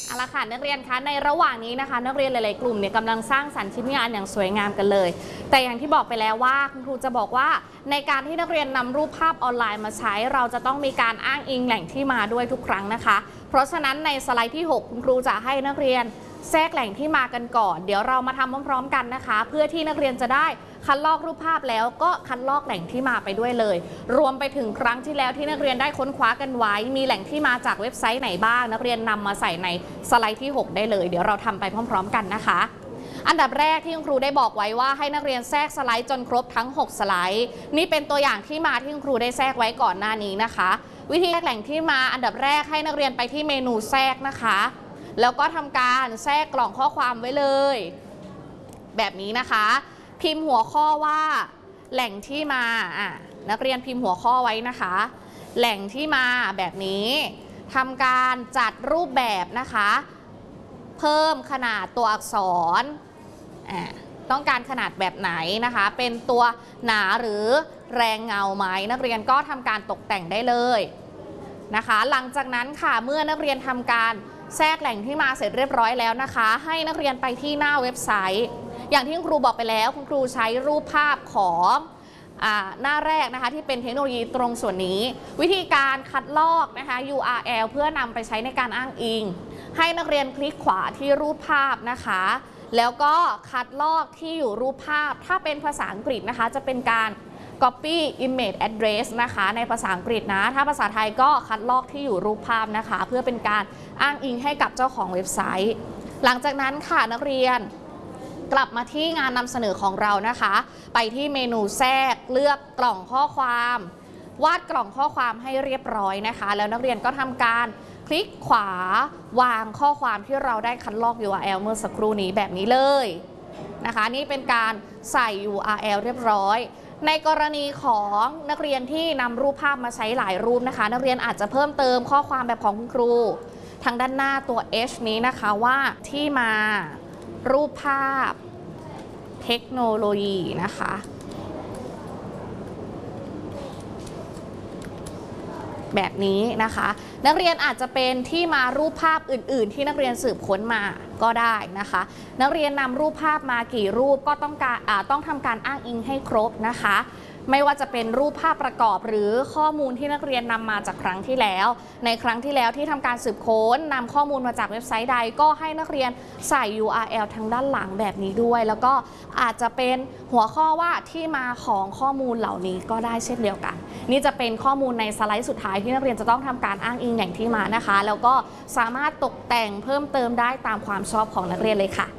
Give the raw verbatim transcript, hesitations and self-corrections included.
เอาละค่ะนักเรียนคะในระหว่างนี้นะคะนักเรียนหลายๆกลุ่มเนี่ยกำลังสร้างสรรค์ชิ้นงานอย่างสวยงามกันเลยแต่อย่างที่บอกไปแล้วว่าคุณครูจะบอกว่าในการที่นักเรียนนำรูปภาพออนไลน์มาใช้เราจะต้องมีการอ้างอิงแหล่งที่มาด้วยทุกครั้งนะคะเพราะฉะนั้นในสไลด์ที่หกคุณครูจะให้นักเรียนแทรกแหล่งที่มากันก่อนเดี๋ยวเรามาทำพร้อมๆกันนะคะเพื่อที่นักเรียนจะได้คัดลอกรูปภาพแล้วก็คัดลอกแหล่งที่มาไปด้วยเลยรวมไปถึงครั้งที่แล้วที่นักเรียนได้ค้นคว้ากันไว้มีแหล่งที่มาจากเว็บไซต์ไหนบ้างนักเรียนนำมาใส่ในสไลด์ที่หกได้เลยเดี๋ยวเราทำไปพร้อมๆกันนะคะอันดับแรกที่คุณครูได้บอกไว้ว่าให้นักเรียนแทรกสไลด์จนครบทั้งหกสไลด์นี่เป็นตัวอย่างที่มาที่คุณครูได้แทรกไว้ก่อนหน้านี้นะคะวิธีแทรกแหล่งที่มาอันดับแรกให้นักเรียนไปที่เมนูแทรกนะคะแล้วก็ทำการแทรกกล่องข้อความไว้เลยแบบนี้นะคะพิมพ์หัวข้อว่าแหล่งที่มาอ่ะนักเรียนพิมพ์หัวข้อไว้นะคะแหล่งที่มาแบบนี้ทำการจัดรูปแบบนะคะเพิ่มขนาดตัวอักษรอ่ะต้องการขนาดแบบไหนนะคะเป็นตัวหนาหรือแรงเงาไหมนักเรียนก็ทำการตกแต่งได้เลยนะคะหลังจากนั้นค่ะเมื่อนักเรียนทำการแทรกแหล่งที่มาเสร็จเรียบร้อยแล้วนะคะให้นักเรียนไปที่หน้าเว็บไซต์อย่างที่คุณครูบอกไปแล้วคุณครูใช้รูปภาพของอ่าหน้าแรกนะคะที่เป็นเทคโนโลยีตรงส่วนนี้วิธีการคัดลอกนะคะ ยู อาร์ แอล เพื่อนำไปใช้ในการอ้างอิงให้นักเรียนคลิกขวาที่รูปภาพนะคะแล้วก็คัดลอกที่อยู่รูปภาพถ้าเป็นภาษาอังกฤษนะคะจะเป็นการ copy image address นะคะในภาษาอังกฤษนะถ้าภาษาไทยก็คัดลอกที่อยู่รูปภาพนะคะเพื่อเป็นการอ้างอิงให้กับเจ้าของเว็บไซต์หลังจากนั้นค่ะนักเรียนกลับมาที่งานนำเสนอของเรานะคะไปที่เมนูแทรกเลือกกล่องข้อความวาดกล่องข้อความให้เรียบร้อยนะคะแล้วนักเรียนก็ทำการคลิกขวาวางข้อความที่เราได้คัดลอก ยู อาร์ แอล เมื่อสักครู่นี้แบบนี้เลยนะคะนี่เป็นการใส่ ยู อาร์ แอล เรียบร้อยในกรณีของนักเรียนที่นำรูปภาพมาใช้หลายรูปนะคะนักเรียนอาจจะเพิ่มเติมข้อความแบบของคุณครูทางด้านหน้าตัว H นี้นะคะว่าที่มารูปภาพเทคโนโลยีนะคะแบบนี้นะคะนักเรียนอาจจะเป็นที่มารูปภาพอื่นๆที่นักเรียนสืบค้นมาก็ได้นะคะนักเรียนนำรูปภาพมากี่รูปก็ต้องการต้องทำการอ้างอิงให้ครบนะคะไม่ว่าจะเป็นรูปภาพประกอบหรือข้อมูลที่นักเรียนนำมาจากครั้งที่แล้วในครั้งที่แล้วที่ทำการสืบค้นนำข้อมูลมาจากเว็บไซต์ใดก็ให้นักเรียนใส่ ยู อาร์ แอล ทางด้านหลังแบบนี้ด้วยแล้วก็อาจจะเป็นหัวข้อว่าที่มาของข้อมูลเหล่านี้ก็ได้เช่นเดียวกันนี่จะเป็นข้อมูลในสไลด์สุดท้ายที่นักเรียนจะต้องทำการอ้างอิงแหล่งที่มานะคะแล้วก็สามารถตกแต่งเพิ่มเติมได้ตามความชอบของนักเรียนเลยค่ะ